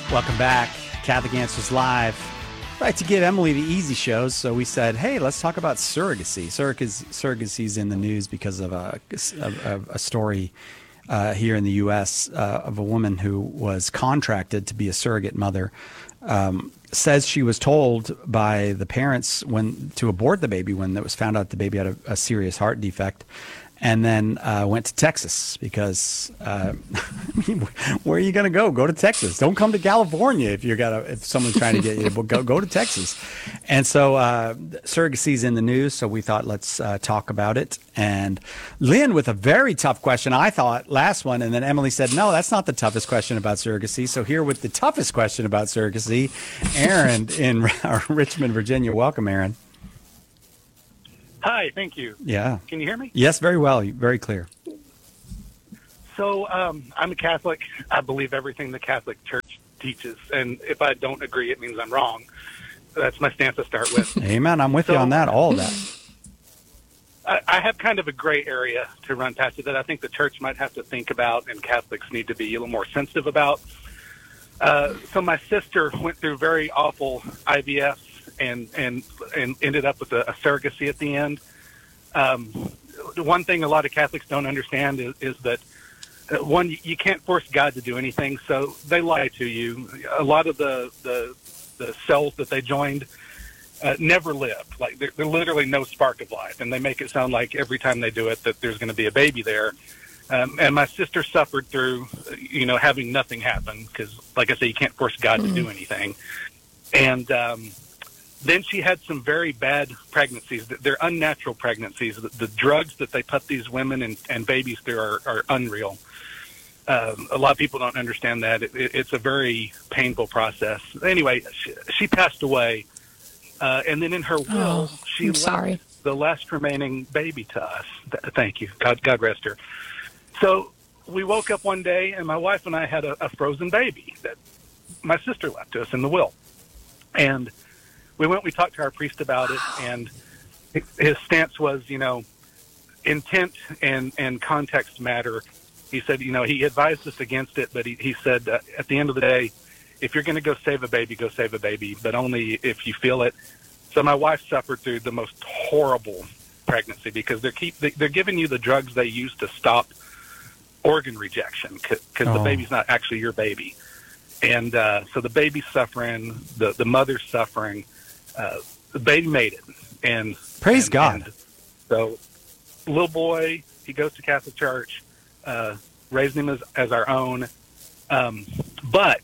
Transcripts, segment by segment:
Welcome back. Catholic Answers Live. I like to give Emily the easy shows, so we said, hey, let's talk about surrogacy. Surrogacy's in the news because of a story here in the U.S. Of a woman who was contracted to be a surrogate mother. Says she was told by the parents to abort the baby when it was found out the baby had a serious heart defect. And then went to Texas because, where are you going to go? Go to Texas. Don't come to California if someone's trying to get you. Go to Texas. And so surrogacy's in the news, so we thought let's talk about it. And Lynn with a very tough question, I thought, last one. And then Emily said, no, that's not the toughest question about surrogacy. So here with the toughest question about surrogacy, Aaron in Richmond, Virginia. Welcome, Aaron. Hi, thank you. Yeah. Can you hear me? Yes, very well. Very clear. So I'm a Catholic. I believe everything the Catholic Church teaches. And if I don't agree, it means I'm wrong. That's my stance to start with. Amen. I'm with you on that, all of that. I have kind of a gray area to run past it that I think the Church might have to think about and Catholics need to be a little more sensitive about. So my sister went through very awful IVF and ended up with a surrogacy at the end. The one thing a lot of Catholics don't understand is that, one, you can't force God to do anything, so they lie to you. A lot of the cells that they joined never lived. Like, there's literally no spark of life, and they make it sound like every time they do it that there's going to be a baby there. And my sister suffered through, having nothing happen because, like I say, you can't force God to do anything. And then she had some very bad pregnancies. They're unnatural pregnancies. The drugs that they put these women and babies through are unreal. A lot of people don't understand that. It's a very painful process. Anyway, she passed away. And then in her will, she left the last remaining baby to us. Thank you. God rest her. So we woke up one day, and my wife and I had a frozen baby that my sister left to us in the will. And we talked to our priest about it, and his stance was, intent and context matter. He said, he advised us against it, but he said, at the end of the day, if you're going to go save a baby, go save a baby, but only if you feel it. So my wife suffered through the most horrible pregnancy because they're giving you the drugs they use to stop organ rejection because the baby's not actually your baby. And so the baby's suffering, the mother's suffering. The baby made it, and praise God. And so, little boy, he goes to Catholic Church, raised him as our own. But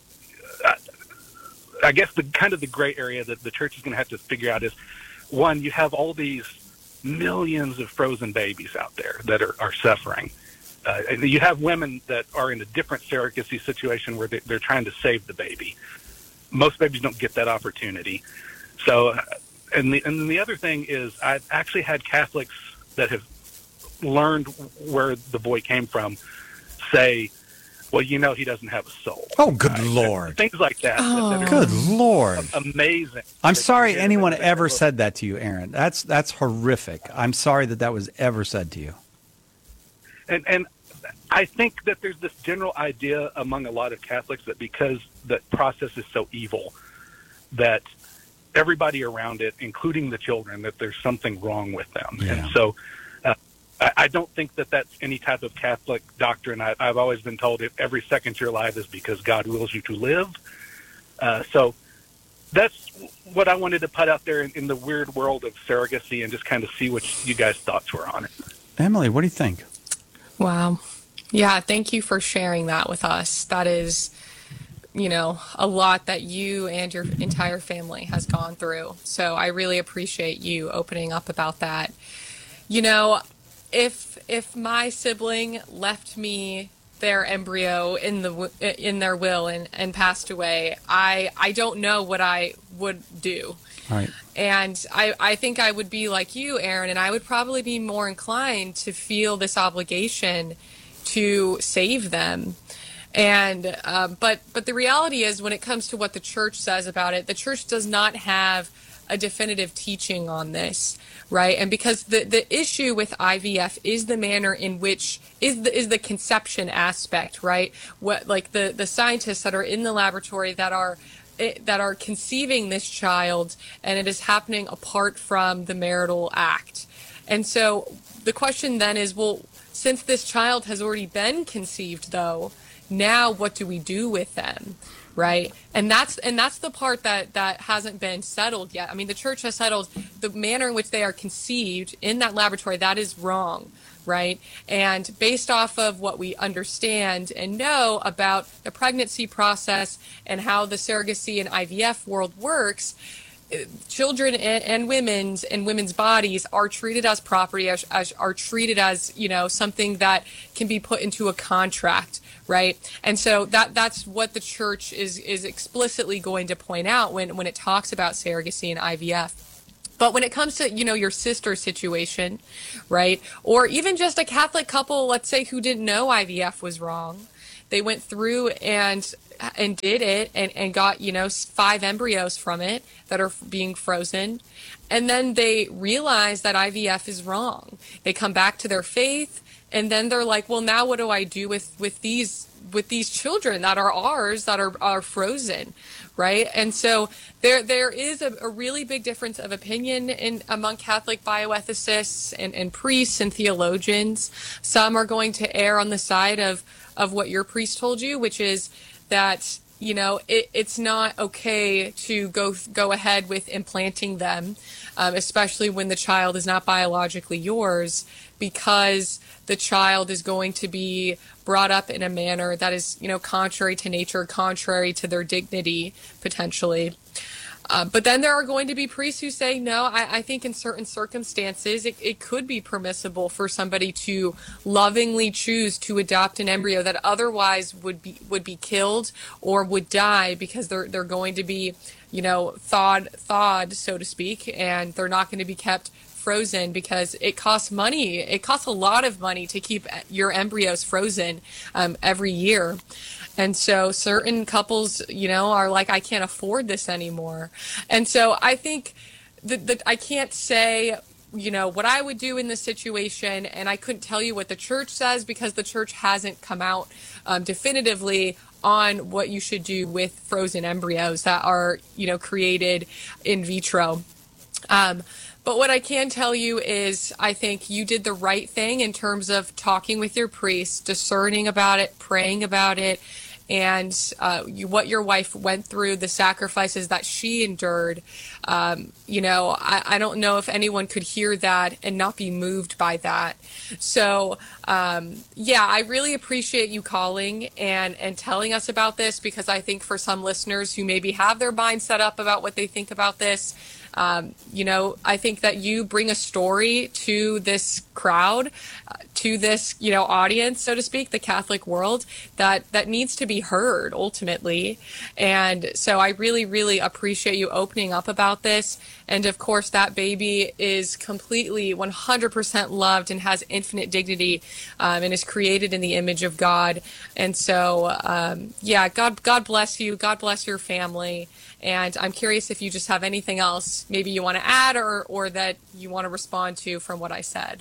I guess the gray area that the Church is going to have to figure out is, one, you have all these millions of frozen babies out there that are suffering. You have women that are in a different surrogacy situation where they're trying to save the baby. Most babies don't get that opportunity. So, and the other thing is I've actually had Catholics that have learned where the boy came from say, well, he doesn't have a soul. Oh, good Lord. Things like that. Oh. Good Lord. Amazing. I'm sorry anyone ever said that to you, Aaron. That's horrific. I'm sorry that was ever said to you. And I think that there's this general idea among a lot of Catholics that because that process is so evil, that everybody around it, including the children, that there's something wrong with them. Yeah. And so I don't think that that's any type of Catholic doctrine. I've always been told if every second you're alive is because God wills you to live. So that's what I wanted to put out there in the weird world of surrogacy and just kind of see what you guys' thoughts were on it. Emily, what do you think? Wow. Yeah, thank you for sharing that with us. That is, a lot that you and your entire family has gone through. So I really appreciate you opening up about that. If my sibling left me their embryo in their will and passed away, I don't know what I would do. Right. And I think I would be like you, Aaron, and I would probably be more inclined to feel this obligation to save them. And but the reality is, when it comes to what the church says about it, the church does not have a definitive teaching on this, right? And because the issue with IVF is the manner in which is the conception aspect, right? What, like the scientists that are in the laboratory that are conceiving this child, and it is happening apart from the marital act. And so the question then is, well, since this child has already been conceived, though, now what do we do with them, right? And that's the part that hasn't been settled yet. I mean, the church has settled the manner in which they are conceived in that laboratory. That is wrong, right? And based off of what we understand and know about the pregnancy process and how the surrogacy and IVF world works, children and women's bodies are treated as property, are treated as, something that can be put into a contract, right? And so that's what the church is explicitly going to point out when it talks about surrogacy and IVF. But when it comes to, your sister situation, right, or even just a Catholic couple, let's say, who didn't know IVF was wrong, they went through and did it and got, 5 embryos from it that are being frozen. And then they realize that IVF is wrong. They come back to their faith, and then they're like, well, now what do I do with these children that are ours, that are frozen, right? And so there is a really big difference of opinion among Catholic bioethicists and priests and theologians. Some are going to err on the side of what your priest told you, which is that, it's not okay to go ahead with implanting them, especially when the child is not biologically yours, because the child is going to be brought up in a manner that is, contrary to nature, contrary to their dignity, potentially. But then there are going to be priests who say, no, I think in certain circumstances, it could be permissible for somebody to lovingly choose to adopt an embryo that otherwise would be killed or would die because they're going to be, thawed, so to speak, and they're not going to be kept frozen because it costs money. It costs a lot of money to keep your embryos frozen every year. And so certain couples, are like, I can't afford this anymore. And so I think that I can't say, what I would do in this situation, and I couldn't tell you what the church says because the church hasn't come out definitively on what you should do with frozen embryos that are, created in vitro. But what I can tell you is I think you did the right thing in terms of talking with your priest, discerning about it, praying about it, and what your wife went through, the sacrifices that she endured. I don't know if anyone could hear that and not be moved by that. So, I really appreciate you calling and telling us about this, because I think for some listeners who maybe have their mind set up about what they think about this, I think that you bring a story to this crowd, to this, audience, so to speak, the Catholic world, that needs to be heard ultimately. And so I really, really appreciate you opening up about this. And of course, that baby is completely 100% loved and has infinite dignity, and is created in the image of God. And so, God bless you. God bless your family. And I'm curious if you just have anything else maybe you want to add or that you want to respond to from what I said.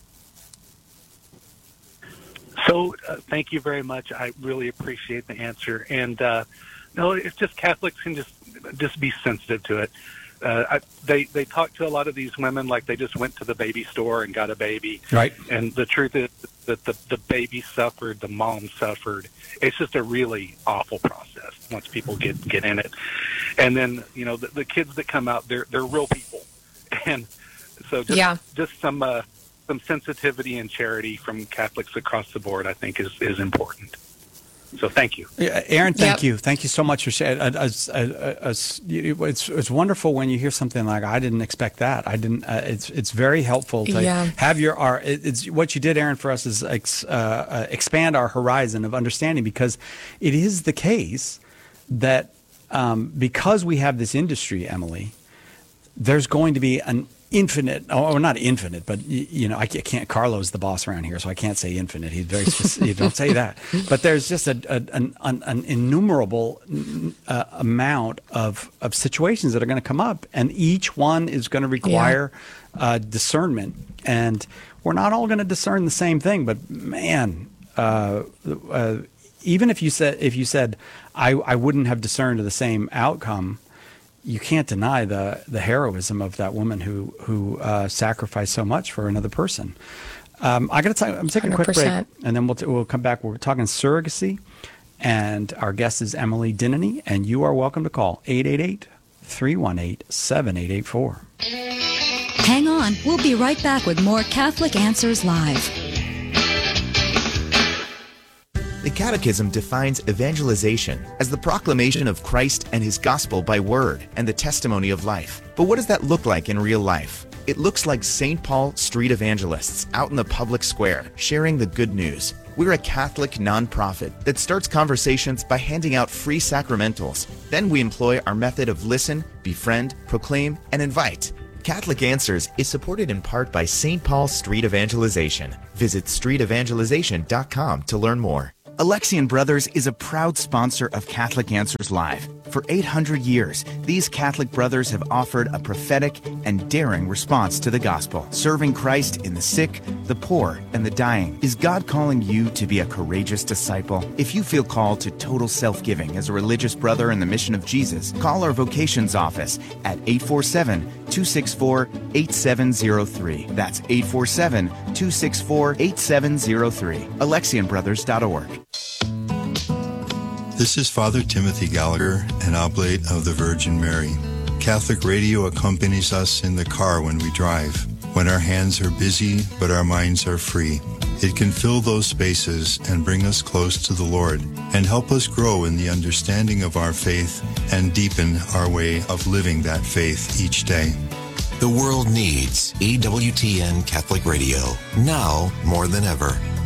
So thank you very much. I really appreciate the answer. And no, it's just Catholics can just be sensitive to it. They talk to a lot of these women like they just went to the baby store and got a baby. Right. And the truth is that the baby suffered, the mom suffered. It's just a really awful process once people get in it. And then, the kids that come out, they're real people. And so just some sensitivity and charity from Catholics across the board, I think is important. So thank you. Yeah, Aaron, thank you. Thank you so much for sharing. It's wonderful when you hear something like, I didn't expect that. I didn't. It's very helpful to have it's what you did, Aaron, for us is expand our horizon of understanding, because it is the case that because we have this industry, Emily, there's going to be infinite, or not infinite, but I can't. Carlo's the boss around here, so I can't say infinite. He's very specific. You don't say that. But there's just an innumerable amount of situations that are going to come up, and each one is going to require discernment. And we're not all going to discern the same thing. But man, even if you said I wouldn't have discerned the same outcome, you can't deny the heroism of that woman who sacrificed so much for another person. I'm taking a quick 100%. Break, and then we'll come back. We're talking surrogacy, and our guest is Emily Dinany, and you are welcome to call 888-318-7884. Hang on. We'll be right back with more Catholic Answers Live. The Catechism defines evangelization as the proclamation of Christ and his gospel by word and the testimony of life. But what does that look like in real life? It looks like St. Paul Street Evangelists out in the public square, sharing the good news. We're a Catholic nonprofit that starts conversations by handing out free sacramentals. Then we employ our method of listen, befriend, proclaim, and invite. Catholic Answers is supported in part by St. Paul Street Evangelization. Visit streetevangelization.com to learn more. Alexian Brothers is a proud sponsor of Catholic Answers Live. For 800 years, these Catholic brothers have offered a prophetic and daring response to the gospel, serving Christ in the sick, the poor, and the dying. Is God calling you to be a courageous disciple? If you feel called to total self-giving as a religious brother in the mission of Jesus, call our vocations office at 847-264-8703. That's 847-264-8703. AlexianBrothers.org. This is Father Timothy Gallagher, an oblate of the Virgin Mary. Catholic radio accompanies us in the car when we drive, when our hands are busy but our minds are free. It can fill those spaces and bring us close to the Lord and help us grow in the understanding of our faith and deepen our way of living that faith each day. The world needs EWTN Catholic Radio, now more than ever.